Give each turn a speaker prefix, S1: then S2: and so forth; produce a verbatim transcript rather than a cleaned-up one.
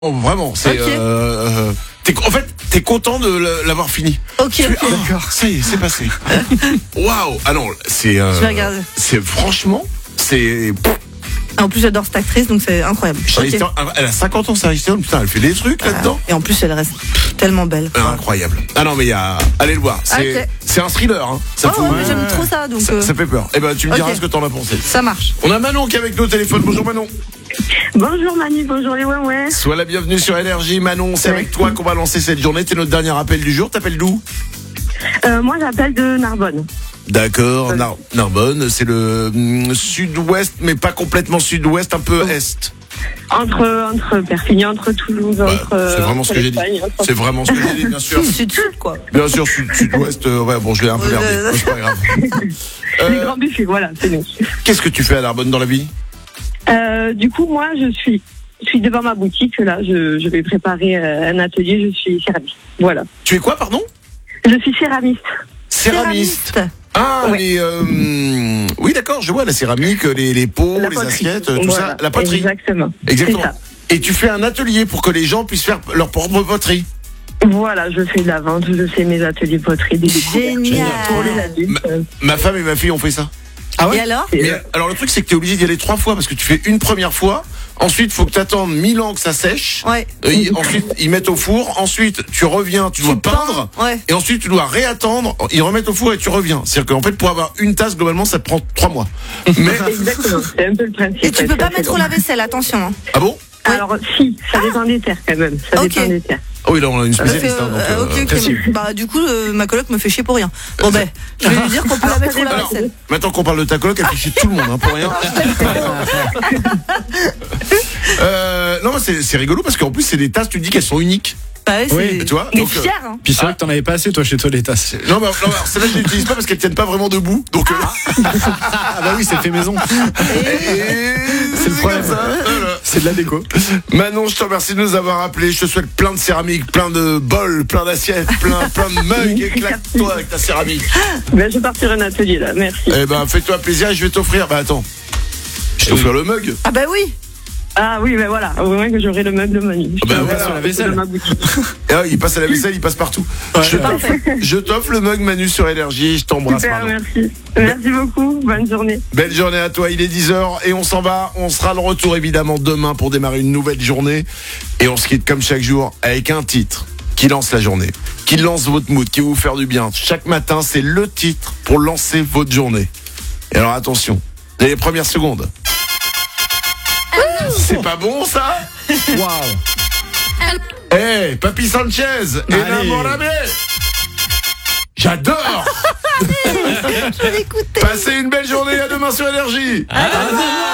S1: Oh, vraiment, c'est.
S2: Ok.
S1: Euh, t'es, en fait, t'es content de l'avoir fini.
S2: Ok,
S1: Tu fais,
S2: ok.
S1: ah, d'accord, ça y est, c'est passé. Waouh. Ah non, c'est. Euh,
S2: Je vais regarder.
S1: C'est franchement, c'est.
S2: En plus, j'adore cette actrice, donc c'est incroyable.
S1: Charlize
S2: Ok.
S1: Theron, elle a cinquante ans, Charlize Theron, putain, elle fait des trucs là-dedans.
S2: Et en plus, elle reste tellement belle.
S1: Euh, Incroyable. Ah non, mais il y a. Allez le voir. C'est,
S2: Ok.
S1: c'est un thriller. Hein. Ça,
S2: Oh,
S1: fout-
S2: ouais, mais j'aime trop ça, donc
S1: ça,
S2: euh,
S1: ça fait peur. Eh ben, tu me diras
S2: Ok.
S1: ce que t'en as pensé.
S2: ça marche.
S1: On a Manon qui est avec nous au téléphone. Bonjour Manon.
S3: Bonjour Manu, bonjour les ouais ouais.
S1: Sois la bienvenue sur Énergie. Manon, c'est
S3: Ouais.
S1: avec toi qu'on va lancer cette journée. T'es notre dernier appel du jour. T'appelles d'où?
S3: Euh, moi j'appelle de Narbonne.
S1: D'accord, Nar- Narbonne, c'est le hum, sud-ouest, mais pas complètement sud-ouest, un peu est.
S3: Entre, entre Perpignan, entre Toulouse,
S1: Ouais,
S3: entre.
S1: c'est vraiment ce
S3: entre
S1: que j'ai dit.
S3: l'Espagne, entre-
S1: C'est vraiment ce que j'ai dit, bien sûr.
S2: Sud-sud, quoi.
S1: Bien sûr, sud- sud-ouest, euh, ouais, bon, je l'ai un peu
S2: Ouais,
S1: merdé,
S2: ouais.
S1: mais c'est pas grave.
S3: Les
S1: Euh,
S3: grands buffets, voilà, c'est nous.
S1: Qu'est-ce que tu fais à Narbonne dans la vie?
S3: Euh, du coup, moi je suis, je suis devant ma boutique, là, je, je vais préparer euh, un atelier, je suis céramiste. Voilà.
S1: Tu es quoi, pardon?
S3: Je suis céramiste.
S1: Céramiste. Ah,
S3: Ouais.
S1: les. euh, hum, oui, d'accord, je vois la céramique, les, les pots,
S3: La
S1: les
S3: poterie.
S1: assiettes, tout
S3: Voilà,
S1: ça, la poterie.
S3: Exactement.
S1: Exactement.
S3: C'est ça.
S1: Et tu fais un atelier pour que les gens puissent faire leur propre poterie.
S3: Voilà, je fais de la vente, je fais mes ateliers poterie, des découvertes
S2: Génial.
S3: pour les adultes. euh,
S1: Ma femme et ma fille ont fait ça.
S2: Ah ouais. Et alors?
S3: et,
S1: Mais
S3: euh,
S1: alors le truc c'est que t'es obligé d'y aller trois fois parce que tu fais une première fois, ensuite faut que t'attendes mille ans que ça sèche,
S2: Ouais.
S1: euh, ils- ensuite ils mettent au four, ensuite tu reviens, tu dois
S2: peins,
S1: peindre,
S2: ouais.
S1: et ensuite tu dois réattendre, ils remettent au four et tu reviens. C'est-à-dire qu'en fait pour avoir une tasse globalement ça te prend trois mois. Mais
S3: Exactement, c'est un peu le principe.
S2: Et tu
S3: ouais,
S2: peux
S3: c'est
S2: pas
S3: assez
S2: mettre
S3: long.
S2: la vaisselle, attention. Hein.
S1: ah bon?
S3: Alors, si, ça dépend des terres quand même. Ça
S2: Ok.
S3: dépend des terres.
S1: Ah oui là on a une
S2: Parce que,
S1: spécialiste. hein, donc,
S2: euh,
S1: euh,
S2: ok, ok.
S1: précis.
S2: Bah, du coup, euh, ma coloc me fait chier pour rien. Bon, ben, je vais lui dire qu'on peut la mettre la
S1: Alors,
S2: vaisselle.
S1: maintenant qu'on parle de ta coloc, elle fait chier tout le monde hein, pour rien. euh, non c'est, c'est rigolo parce qu'en plus c'est des tasses, tu dis qu'elles sont uniques.
S2: Bah, ouais,
S4: Oui,
S2: c'est.
S1: tu vois,
S2: Mais
S1: donc, euh,
S2: fier, hein.
S4: Puis c'est vrai que t'en avais pas assez toi chez toi les tasses.
S1: Non mais, non, mais alors, celles-là je les utilise pas parce qu'elles tiennent pas vraiment debout. Donc euh,
S4: Ah bah oui, c'est fait maison.
S1: et-
S4: C'est le problème.
S1: comme ça, voilà.
S4: C'est de la déco.
S1: Manon, je te remercie de nous avoir appelés. Je te souhaite plein de céramique, plein de bols, plein d'assiettes, plein, plein de mugs. Éclate-toi avec ta céramique.
S3: Ben, je vais partir un atelier là, merci.
S1: Eh ben, fais-toi plaisir et je vais t'offrir. Bah attends, je vais t'offrir le mug.
S2: Ah, bah oui.
S3: Ah oui, ben voilà, au moins que j'aurai le meuble Manu.
S1: Ah ben
S3: Je
S1: voilà,
S3: vais
S4: sur la vaisselle.
S3: de ma boutique.
S1: Et là, il passe à la vaisselle, il passe partout. je, t'offre, je t'offre le mug Manu sur Énergie. Je t'embrasse,
S3: Super,
S1: Manon.
S3: merci. Merci beaucoup, bonne journée.
S1: Belle journée à toi, il est dix heures et on s'en va. On sera de retour évidemment demain pour démarrer une nouvelle journée. Et on se quitte comme chaque jour avec un titre qui lance la journée, qui lance votre mood, qui va vous faire du bien. Chaque matin, c'est le titre pour lancer votre journée. Et alors attention, dès les premières secondes. C'est pas bon ça?
S4: Waouh.
S1: Eh, Papi Sanchez,
S4: Allez.
S1: enamorame. J'adore.
S2: Je vais l'écouter.
S1: Passez une belle journée, à demain sur Énergie.